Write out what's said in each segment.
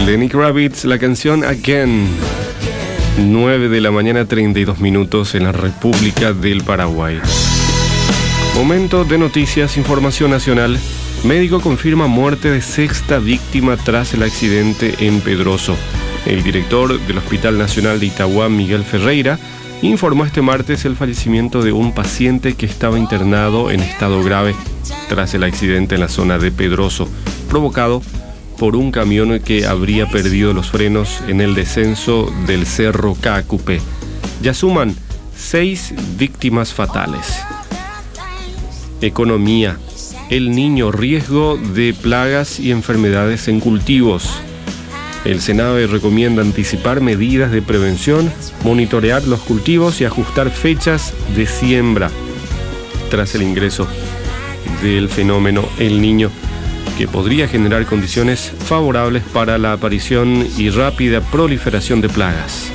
Lenny Kravitz, la canción Again. 9 de la mañana, 32 minutos en la República del Paraguay. Momento de noticias, información nacional. Médico confirma muerte de sexta víctima tras el accidente en Pedroso. El director del Hospital Nacional de Itauguá, Miguel Ferreira, informó este martes el fallecimiento de un paciente que estaba internado en estado grave tras el accidente en la zona de Pedroso, provocado por un camión que habría perdido los frenos en el descenso del Cerro Caacupé. Ya suman 6 víctimas fatales. Economía. El Niño, riesgo de plagas y enfermedades en cultivos. El Senado recomienda anticipar medidas de prevención, monitorear los cultivos y ajustar fechas de siembra tras el ingreso del fenómeno El Niño, que podría generar condiciones favorables para la aparición y rápida proliferación de plagas.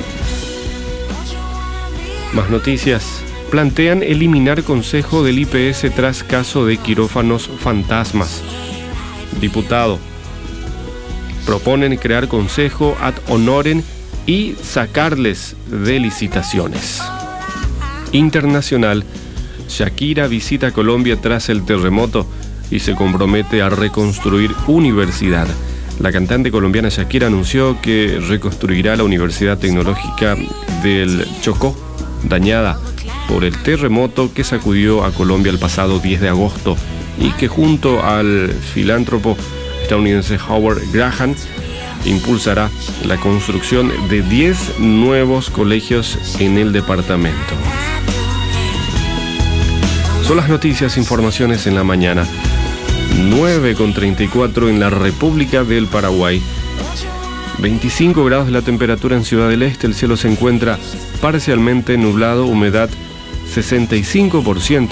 Más noticias. Plantean eliminar consejo del IPS tras caso de quirófanos fantasmas. Diputado. Proponen crear consejo ad honorem y sacarles de licitaciones. Internacional. Shakira visita Colombia tras el terremoto y se compromete a reconstruir universidad. La cantante colombiana Shakira anunció que reconstruirá la Universidad Tecnológica del Chocó, dañada por el terremoto que sacudió a Colombia el pasado 10 de agosto y que junto al filántropo estadounidense Howard Graham impulsará la construcción de 10 nuevos colegios en el departamento. Son las noticias, informaciones en la mañana. 9:34 en la República del Paraguay. 25 grados la temperatura en Ciudad del Este. El cielo se encuentra parcialmente nublado, humedad 65%.